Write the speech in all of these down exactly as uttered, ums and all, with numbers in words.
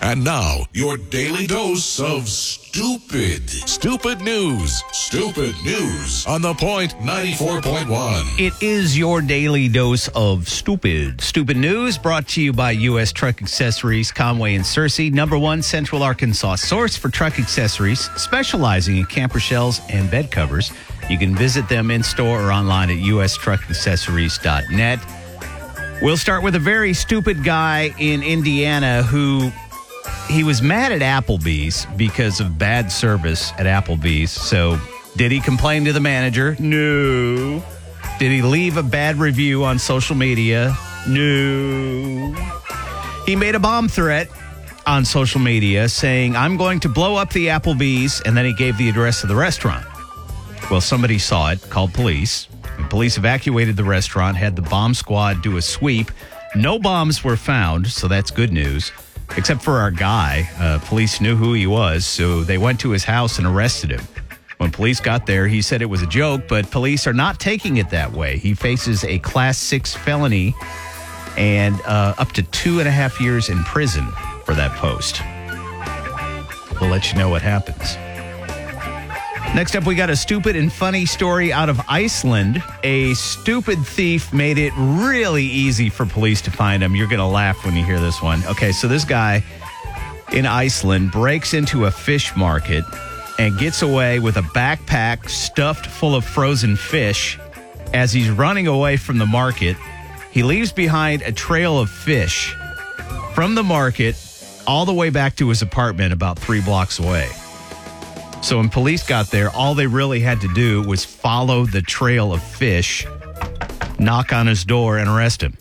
And now, your daily dose of stupid. Stupid news. Stupid news on The Point ninety-four point one. It is your daily dose of stupid. Stupid news brought to you by U S Truck Accessories, Conway and Searcy, number one Central Arkansas source for truck accessories, specializing in camper shells and bed covers. You can visit them in store or online at u s truck accessories dot net. We'll start with a very stupid guy in Indiana who he was mad at Applebee's because of bad service at Applebee's. So did he complain to the manager? No. Did he leave a bad review on social media? No. He made a bomb threat on social media saying, I'm going to blow up the Applebee's, and then he gave the address of the restaurant. Well, somebody saw it, called police. Police evacuated the restaurant, had the bomb squad do a sweep. No bombs were found, so that's good news. Except for our guy. Uh, police knew who he was, so they went to his house and arrested him. When police got there, he said it was a joke, but police are not taking it that way. He faces a class six felony and uh, up to two and a half years in prison for that post. We'll let you know what happens. Next up, we got a stupid and funny story out of Iceland. A stupid thief made it really easy for police to find him. You're going to laugh when you hear this one. Okay, so this guy in Iceland breaks into a fish market and gets away with a backpack stuffed full of frozen fish. As he's running away from the market, he leaves behind a trail of fish from the market all the way back to his apartment about three blocks away. So when police got there, all they really had to do was follow the trail of fish, knock on his door, and arrest him.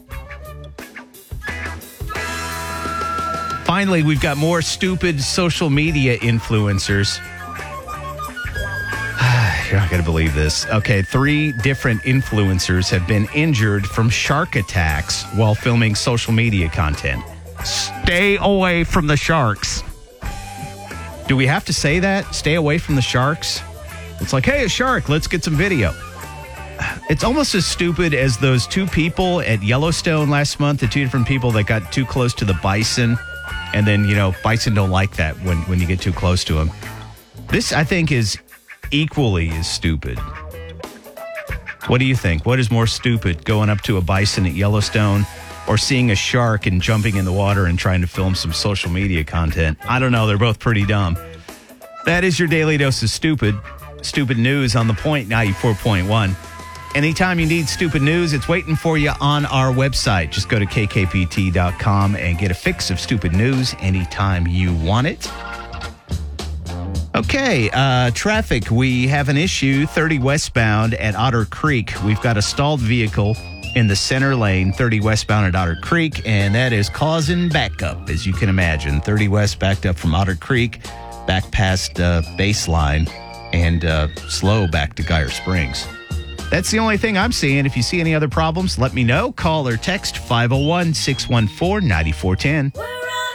Finally, we've got more stupid social media influencers. You're not going to believe this. Okay, three different influencers have been injured from shark attacks while filming social media content. Stay away from the sharks. Do we have to say that? Stay away from the sharks? It's like, hey, a shark, let's get some video. It's almost as stupid as those two people at Yellowstone last month, the two different people that got too close to the bison. And then, you know, bison don't like that when, when you get too close to them. This, I think, is equally as stupid. What do you think? What is more stupid, going up to a bison at Yellowstone or seeing a shark and jumping in the water and trying to film some social media content? I don't know. They're both pretty dumb. That is your daily dose of stupid. Stupid news on The Point ninety-four point one. Anytime you need stupid news, it's waiting for you on our website. Just go to k k p t dot com and get a fix of stupid news anytime you want it. Okay, uh, traffic. We have an issue, thirty westbound at Otter Creek. We've got a stalled vehicle in the center lane, thirty westbound at Otter Creek, and that is causing backup, as you can imagine. thirty west backed up from Otter Creek, back past uh, Baseline, and uh, slow back to Geyer Springs. That's the only thing I'm seeing. If you see any other problems, let me know. Call or text five oh one, six one four, nine four one oh.